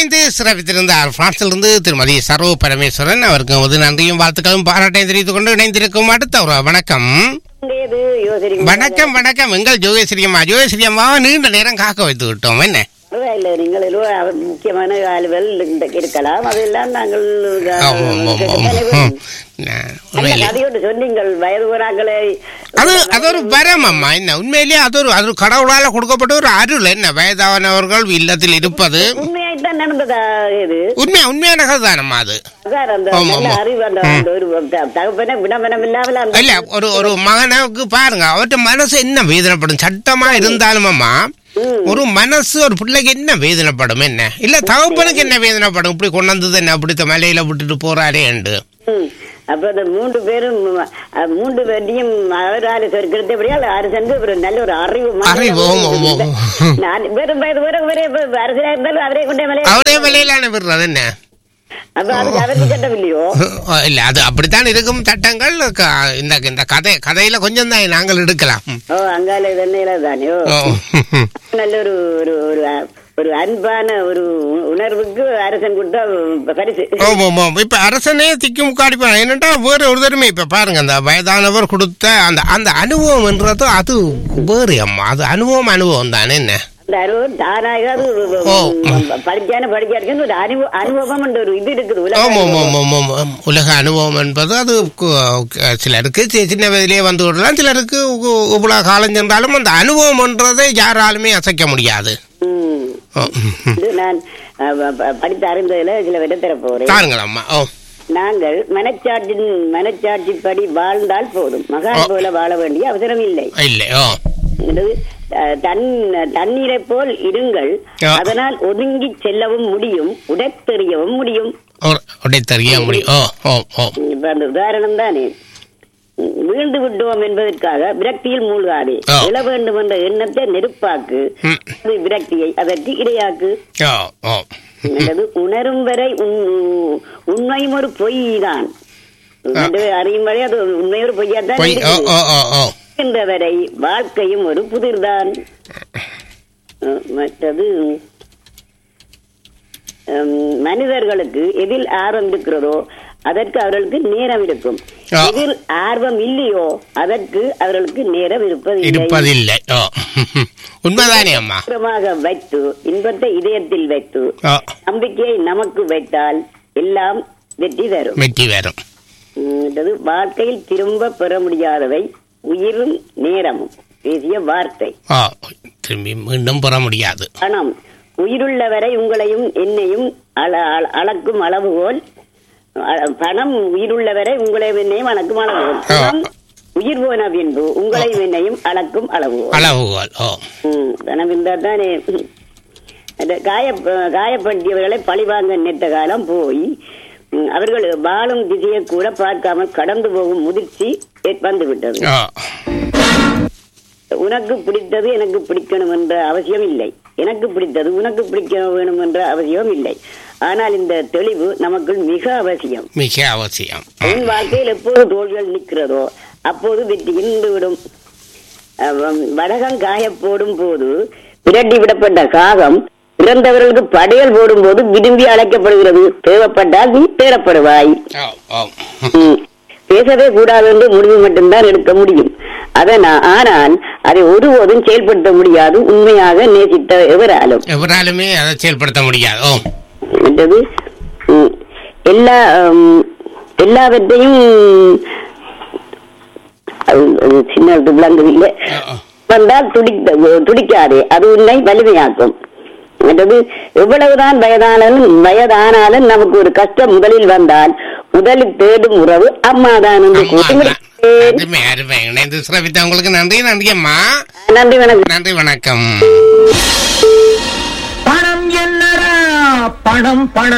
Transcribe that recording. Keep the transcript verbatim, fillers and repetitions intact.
இணைந்து சிறப்பித்திருந்தார் பிரான்சிலிருந்து திருமதி சர்வ பரமேஸ்வரன். அவருக்கு வந்து நன்றியும் வாழ்த்துக்களும் பாராட்டையும் தெரிவித்துக் கொண்டு இணைந்திருக்கும் அடுத்த ஒரு வணக்கம். வணக்கம் வணக்கம். எங்கள் ஜோகேஸ்வரி அம்மா. ஜோகேஸ்வரி அம்மா நீண்ட நேரம் காக்க வைத்து விட்டோம். என்ன முக்கியமான ஆளுகள் இருக்கலாம், அதெல்லாம் நாங்கள் சொன்னீங்கள் வயது போறாங்களே. அது அது ஒரு வரம் அம்மா. என்ன உண்மையிலேயே அது ஒரு அது கடவுளால கொடுக்கப்பட்ட ஒரு அருள். என்ன வயதானவர்கள் இல்லத்தில் இருப்பது உண்மையாய்தான் நடந்ததா? இது உண்மையா உண்மையான கதைதானம்மா. அது இல்ல ஒரு ஒரு மகனுக்கு பாருங்க, அவர்கிட்ட மனசு என்ன வேதனைப்படும். சட்டமா இருந்தாலும் அம்மா ஒரு மனசு ஒரு பிள்ளைக்கு என்ன வேதனைப்படும். என்ன இல்ல தகப்பனுக்கு என்ன வேதனைப்படும். இப்படி கொண்டாந்தது என்ன அப்படித்த மலையில விட்டுட்டு போறாரே என்று. அப்ப அந்த மூன்று பேரும் மூன்று பேரையும் ஆறு சென்று ஒரு நல்ல ஒரு அறிவு அரசியலா இருந்தாலும் அவரே கொண்டே மலை அவரே மலையிலான விடுறது என்ன. இல்ல அது அப்படித்தான் இருக்கும் சட்டங்கள். இந்த இந்த கதை கதையில கொஞ்சம் தான் நாங்கள் எடுக்கலாம். ஓ அங்கால இதெல்லாம் தானே நல்ல ஒரு ஒரு ஒரு அன்பான ஒரு உணர்வுக்கு அரசன் கொடுத்த பரிசு. இப்ப அரசனே திக்கு முக்காடிப்பான். என்னட்டா வேற ஒரு தருமை. இப்ப பாருங்க அந்த வயதானவர் கொடுத்த அந்த அந்த அனுபவம் என்றது அது வேறு அம்மா. அது அனுபவம் அனுபவம் தானே. என்ன அந்த அனுபவம் தானாக படிக்கான படிக்க ஒரு அனுபவம் ஒரு இது இருக்குது. உலக அனுபவம் என்பது அது சிலருக்கு சின்ன வயதிலேயே வந்து விடலாம், சிலருக்கு இவ்வளவு காலம் சென்றாலும் அந்த அனுபவம் என்றதை யாராலுமே அசைக்க முடியாது. நான் படித்து அறிந்ததுல சில விட தர போறேன். பாருங்களம்மா. நாங்கள் மனச்சாட்சியின் மனச்சாட்சிப்படி வாழ்ந்தால் போதும், மகான் போல வாழ வேண்டிய அவசரம் இல்லை. தண்ணீரை போல் இருங்கள், அதனால் ஒதுங்கி செல்லவும் முடியும், உடைத்தெறியவும் முடியும். உடைத்தெறிய முடியும். இப்ப அந்த உதாரணம் தானே. வீழ்ந்து விட்டோம் என்பதற்காக விரக்தியில் மூழ்காதே. எழ வேண்டும் என்ற எண்ணத்தை நெருப்பாக்கு, விரக்தியை அதற்கு இரையாக்கு. உணரும் வரை உண்மையும் ஒரு பொய் தான். அறியும் வரை அது உண்மை ஒரு பொய்யாதான் வரை வாழ்க்கையும் ஒரு புதிர்தான். மற்றது மனிதர்களுக்கு எதில் ஆர்வம் இருக்கிறதோ அதற்கு அவர்களுக்கு நேரம் இருக்கும், எதில் ஆர்வம் இல்லையோ அதற்கு அவர்களுக்கு நேரம் இருப்பதில்லை. உண்மைதானே அம்மா. வைத்து இன்பத்தை இதயத்தில் வைத்து நம்பிக்கையை நமக்கு வைத்தால் எல்லாம் வெற்றி தரும். வெற்றி வரும். வாழ்க்கையில் திரும்ப பெற முடியாதவை உயிரும் நேரமும். பேசிய வார்த்தை திரும்பி மீண்டும் பெற முடியாது. பணம் உயிருள்ளவரை உங்களையும் என்னையும் அளக்கும் அளவுகோல். பணம் உயிருள்ளவரை உங்களையும் என்னையும் அளக்கும் அளவுகோல். பணம் உயிர் போன பின்பு உங்களையும் என்னையும் அளக்கும் அளவுகோல். அளவுகோல். பணம் இருந்தால் தானே. காய காயப்படுத்தியவர்களை பழிவாங்க நினைத்த காலம் போய் அவர்கள் வாழும் திசையை கூட பார்க்காமல் கடந்து போகும் முதிர்ச்சி வந்துவிட்டது. உனக்கு பிடித்தது எனக்கு பிடிக்கணும் என்ற அவசியம் இல்லை, எனக்கு பிடித்தது உனக்கு பிடிக்க வேணும் என்ற அவசியம் இல்லை. ஆனால் இந்த தெளிவு நமக்குள் மிக அவசியம், மிக அவசியம். என் வாழ்க்கையில் எப்போது தோல்விகள் நிற்கிறதோ அப்போது வெற்றி இருந்துவிடும். வடகம் காய போடும் போது விரட்டி விடப்பட்ட காகம் இறந்தவர்களுக்கு படையல் போடும் போது விரும்பி அழைக்கப்படுகிறது. தேவைப்பட்டால் நீ தேடப்படுவாய். பேசவே கூடாது என்று முடிவு மட்டும்தான் எடுக்க முடியும். அதனால் ஆனால் அதை ஒருபோதும் செயல்படுத்த முடியாது. உண்மையாக நேசித்த எவராலும் எவராலுமே அதை செயல்படுத்த முடியாது. எல்லா எல்லாவற்றையும் சின்ன விளங்கவில்லை வந்தால் துடிக்க துடிக்காதே, அது உன்னை வலிமையாக்கும். மற்றது எவ்வளவுதான் வயதானாலும் வயதானாலும் நமக்கு ஒரு கஷ்டம் முதலில் வந்தால் முதலில் தேடும் உறவு அம்மாதான் என்று கூறி உங்களுக்கு நன்றி. நன்றி அம்மா. நன்றி வணக்கம். நன்றி வணக்கம். பணம் என்னடா பணம் பணம்